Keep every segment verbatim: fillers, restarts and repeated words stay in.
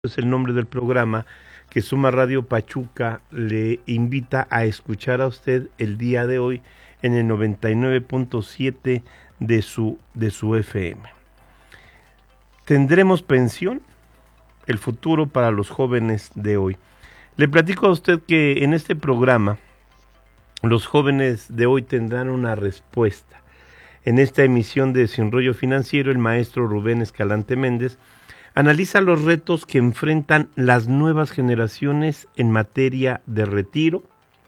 Es el nombre del programa que Suma Radio Pachuca le invita a escuchar a usted el día de hoy en el noventa y nueve punto siete de su, de su F M. ¿Tendremos pensión? El futuro para los jóvenes de hoy. Le platico a usted que en este programa los jóvenes de hoy tendrán una respuesta. En esta emisión de Sin Rollo Financiero, el maestro Rubén Escalante Méndez analiza los retos que enfrentan las nuevas generaciones en materia de retiro,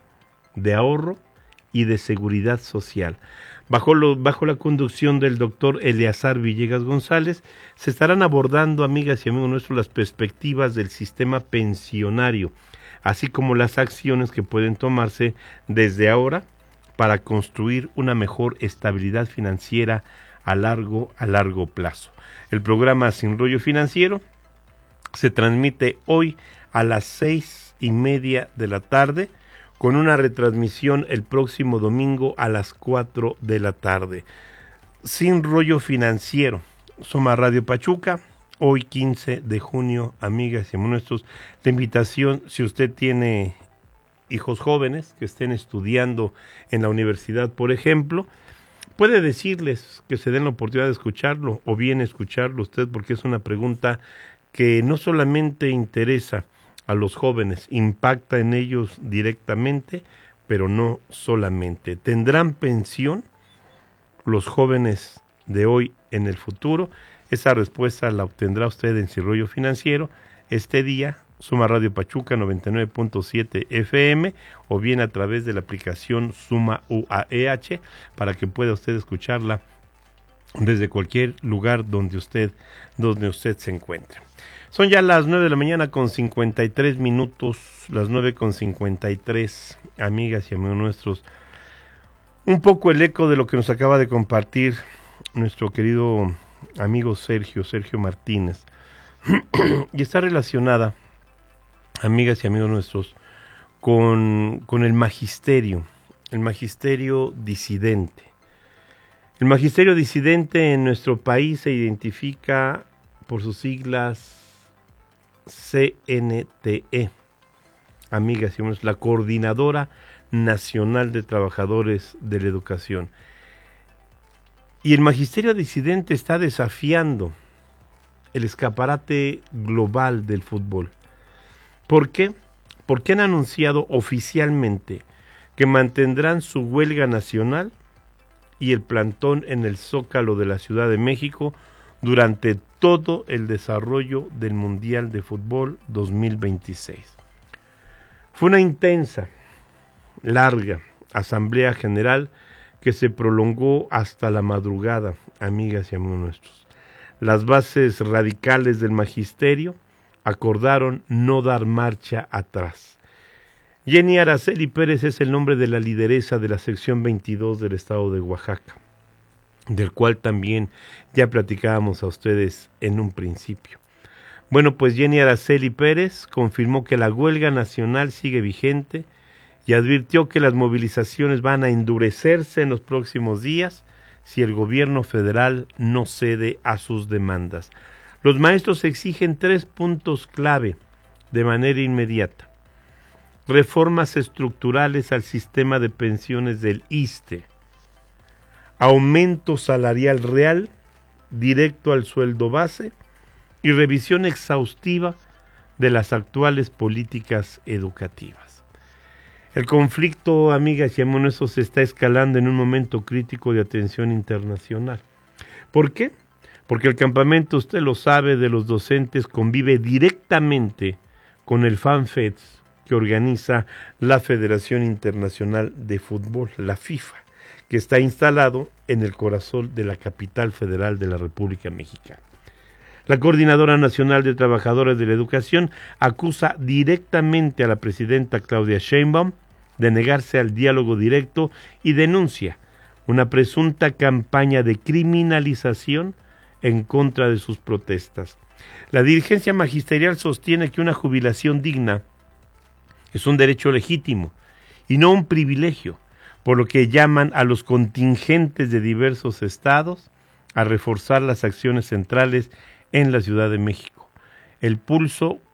de ahorro y de seguridad social. Bajo, lo, bajo la conducción del doctor Eleazar Villegas González, se estarán abordando, amigas y amigos nuestros, las perspectivas del sistema pensionario, así como las acciones que pueden tomarse desde ahora para construir una mejor estabilidad financiera a largo, a largo plazo. El programa Sin Rollo Financiero se transmite hoy a las seis y media de la tarde, con una retransmisión el próximo domingo a las cuatro de la tarde. Sin Rollo Financiero, Suma Radio Pachuca, hoy quince de junio, amigas y amigos nuestros. La invitación, si usted tiene hijos jóvenes que estén estudiando en la universidad, por ejemplo, puede decirles que se den la oportunidad de escucharlo o bien escucharlo usted, porque es una pregunta que no solamente interesa a los jóvenes, impacta en ellos directamente, pero no solamente. ¿Tendrán pensión los jóvenes de hoy en el futuro? Esa respuesta la obtendrá usted en Sin Rollo Financiero este día, Suma Radio Pachuca noventa y nueve punto siete F M, o bien a través de la aplicación Suma U A E H, para que pueda usted escucharla desde cualquier lugar donde usted, donde usted se encuentre. Son ya las nueve de la mañana con cincuenta y tres minutos, las nueve con cincuenta y tres, amigas y amigos nuestros. Un poco el eco de lo que nos acaba de compartir nuestro querido amigo Sergio, Sergio Martínez, y está relacionada, amigas y amigos nuestros, con, con el magisterio, el magisterio disidente. El magisterio disidente en nuestro país se identifica por sus siglas C N T E, amigas y amigos, la Coordinadora Nacional de Trabajadores de la Educación. Y el magisterio disidente está desafiando el escaparate global del fútbol. ¿Por qué? Porque han anunciado oficialmente que mantendrán su huelga nacional y el plantón en el Zócalo de la Ciudad de México durante todo el desarrollo del Mundial de Fútbol dos mil veintiséis. Fue una intensa, larga asamblea general que se prolongó hasta la madrugada, amigas y amigos nuestros. Las bases radicales del magisterio acordaron no dar marcha atrás. Jenny Araceli Pérez es el nombre de la lideresa de la sección veintidós del estado de Oaxaca, del cual también ya platicábamos a ustedes en un principio. Bueno, pues Jenny Araceli Pérez confirmó que la huelga nacional sigue vigente y advirtió que las movilizaciones van a endurecerse en los próximos días si el gobierno federal no cede a sus demandas. Los maestros exigen tres puntos clave de manera inmediata: reformas estructurales al sistema de pensiones del I S S S T E, aumento salarial real directo al sueldo base y revisión exhaustiva de las actuales políticas educativas. El conflicto, amigas y amigos nuestros, se está escalando en un momento crítico de atención internacional. ¿Por qué? Porque el campamento, usted lo sabe, de los docentes convive directamente con el FanFest que organiza la Federación Internacional de Fútbol, la FIFA, que está instalado en el corazón de la capital federal de la República Mexicana. La Coordinadora Nacional de Trabajadores de la Educación acusa directamente a la presidenta Claudia Sheinbaum de negarse al diálogo directo y denuncia una presunta campaña de criminalización en contra de sus protestas. La dirigencia magisterial sostiene que una jubilación digna es un derecho legítimo y no un privilegio, por lo que llaman a los contingentes de diversos estados a reforzar las acciones centrales en la Ciudad de México. el pulso